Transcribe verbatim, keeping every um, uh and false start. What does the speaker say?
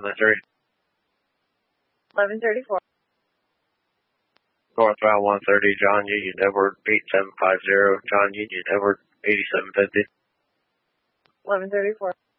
seven nine three. eleven thirty-four. Northbound one thirty, John Union Edward eight seven five zero, John Union Edward eighty-seven fifty. eleven thirty-four.